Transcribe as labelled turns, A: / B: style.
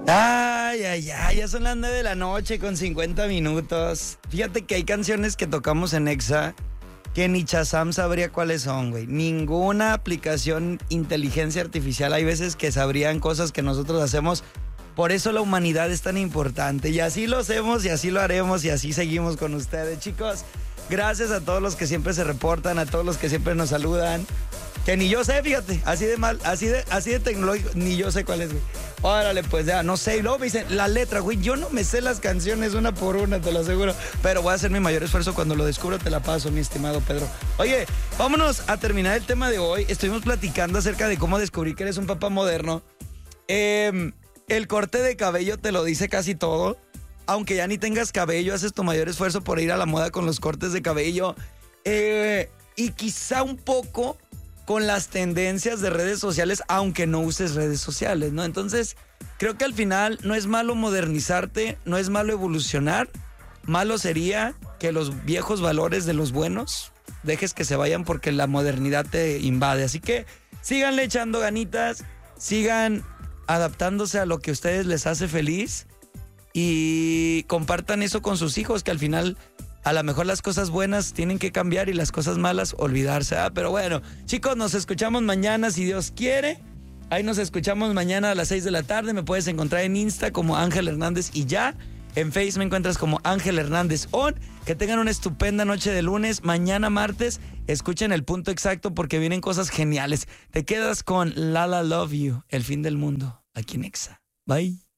A: Ay, ay, ay, ya son las 9 de la noche con 50 minutos. Fíjate que hay canciones que tocamos en Exa que ni Shazam sabría cuáles son, güey. Ninguna aplicación inteligencia artificial. Hay veces que sabrían cosas que nosotros hacemos. Por eso la humanidad es tan importante. Y así lo hacemos y así lo haremos y así seguimos con ustedes, chicos. Gracias a todos los que siempre se reportan, a todos los que siempre nos saludan. Que ni yo sé, fíjate, así de mal, así de tecnológico, ni yo sé cuál es, güey. Órale, pues ya, no sé. Y luego me dicen, la letra, güey, yo no me sé las canciones una por una, te lo aseguro. Pero voy a hacer mi mayor esfuerzo. Cuando lo descubro, te la paso, mi estimado Pedro. Oye, vámonos a terminar el tema de hoy. Estuvimos platicando acerca de cómo descubrí que eres un papá moderno. El corte de cabello te lo dice casi todo. Aunque ya ni tengas cabello, haces tu mayor esfuerzo por ir a la moda con los cortes de cabello. Y quizá un poco con las tendencias de redes sociales, aunque no uses redes sociales, ¿no? Entonces, creo que al final no es malo modernizarte, no es malo evolucionar. Malo sería que los viejos valores de los buenos dejes que se vayan porque la modernidad te invade. Así que síganle echando ganitas, sigan adaptándose a lo que a ustedes les hace feliz y compartan eso con sus hijos, que al final a lo mejor las cosas buenas tienen que cambiar y las cosas malas olvidarse. Pero bueno, chicos, nos escuchamos mañana si Dios quiere. Ahí nos escuchamos mañana a las 6 de la tarde. Me puedes encontrar en Insta como Ángel Hernández y ya. En Face me encuentras como Ángel Hernández On. Que tengan una estupenda noche de lunes. Mañana martes, escuchen el punto exacto porque vienen cosas geniales. Te quedas con La La Love You, el fin del mundo, aquí en Exa. Bye.